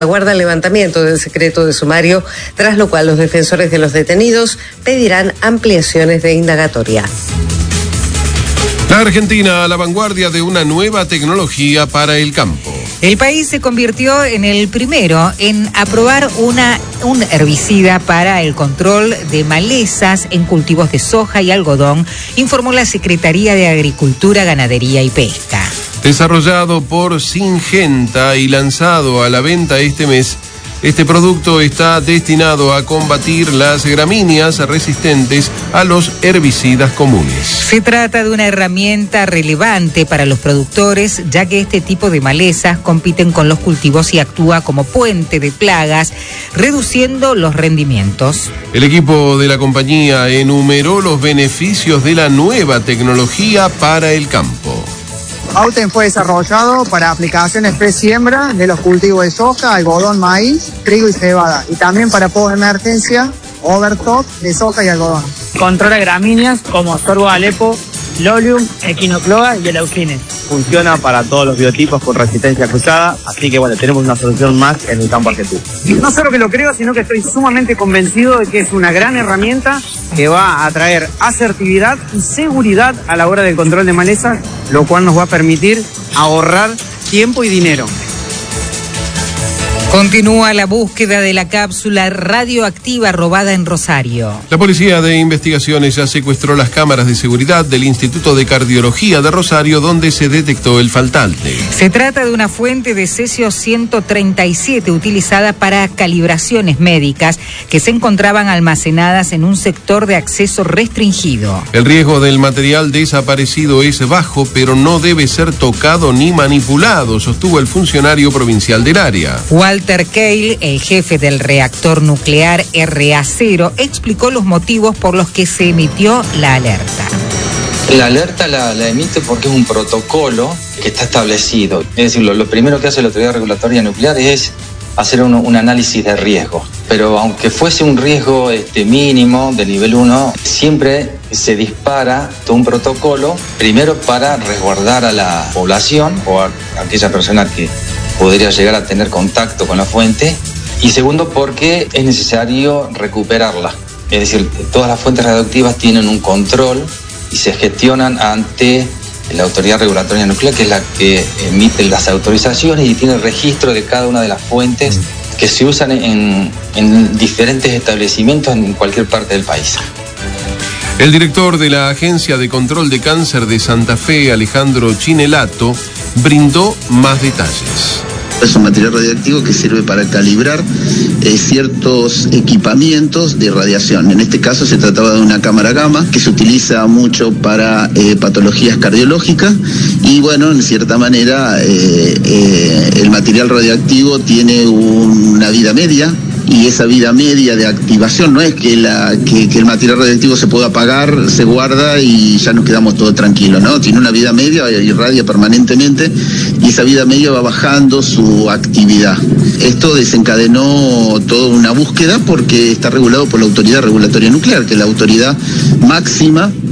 Aguarda el levantamiento del secreto de sumario, tras lo cual los defensores de los detenidos pedirán ampliaciones de indagatoria. La Argentina a la vanguardia de una nueva tecnología para el campo. El país se convirtió en el primero en aprobar un herbicida para el control de malezas en cultivos de soja y algodón, informó la Secretaría de Agricultura, Ganadería y Pesca. Desarrollado por Syngenta y lanzado a la venta este mes, este producto está destinado a combatir las gramíneas resistentes a los herbicidas comunes. Se trata de una herramienta relevante para los productores, ya que este tipo de malezas compiten con los cultivos y actúa como puente de plagas, reduciendo los rendimientos. El equipo de la compañía enumeró los beneficios de la nueva tecnología para el campo. Auten fue desarrollado para aplicaciones pre-siembra de los cultivos de soja, algodón, maíz, trigo y cebada, y también para post-emergencia, overtop de soja y algodón. Controla gramíneas como sorgo alepo, lolium, equinocloa y el euclines. Funciona para todos los biotipos con resistencia cruzada, así que bueno, tenemos una solución más en el campo argentino. No solo que lo creo, sino que estoy sumamente convencido de que es una gran herramienta que va a traer asertividad y seguridad a la hora del control de malezas, lo cual nos va a permitir ahorrar tiempo y dinero. Continúa la búsqueda de la cápsula radioactiva robada en Rosario. La Policía de Investigaciones ya secuestró las cámaras de seguridad del Instituto de Cardiología de Rosario, donde se detectó el faltante. Se trata de una fuente de cesio 137 utilizada para calibraciones médicas que se encontraban almacenadas en un sector de acceso restringido. El riesgo del material desaparecido es bajo, pero no debe ser tocado ni manipulado, sostuvo el funcionario provincial del área. Walter Keil, el jefe del reactor nuclear RA0, explicó los motivos por los que se emitió la alerta. La alerta la emite porque es un protocolo que está establecido. Es decir, lo primero que hace la Autoridad Regulatoria Nuclear es hacer un análisis de riesgo. Pero aunque fuese un riesgo mínimo de nivel 1, siempre se dispara todo un protocolo, primero para resguardar a la población o a aquella persona que podría llegar a tener contacto con la fuente, y segundo porque es necesario recuperarla. Es decir, todas las fuentes radioactivas tienen un control y se gestionan ante la Autoridad Regulatoria Nuclear, que es la que emite las autorizaciones y tiene registro de cada una de las fuentes que se usan en diferentes establecimientos en cualquier parte del país. El director de la Agencia de Control de Cáncer de Santa Fe, Alejandro Chinelato, brindó más detalles. Es un material radioactivo que sirve para calibrar ciertos equipamientos de radiación. En este caso se trataba de una cámara gamma que se utiliza mucho para patologías cardiológicas y bueno, en cierta manera el material radioactivo tiene una vida media. Y esa vida media de activación no es que el material radioactivo se pueda apagar, se guarda y ya nos quedamos todos tranquilos, ¿no? Tiene una vida media, irradia permanentemente y esa vida media va bajando su actividad. Esto desencadenó toda una búsqueda porque está regulado por la Autoridad Regulatoria Nuclear, que es la autoridad máxima